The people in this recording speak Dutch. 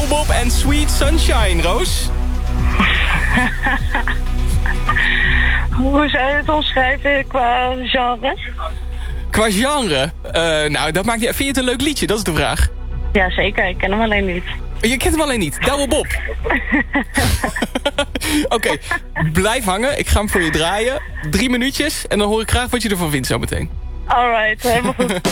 Bob en Sweet Sunshine, Roos. Hoe zou je het omschrijven qua genre? Qua genre? Nou, dat maakt niet... Vind je het een leuk liedje? Dat is de vraag. Ja, zeker. Ik ken hem alleen niet. Je kent hem alleen niet. Douwe Bob. Oké, blijf hangen. Ik ga hem voor je draaien. 3 minuutjes en dan hoor ik graag wat je ervan vindt zometeen. Alright, helemaal goed.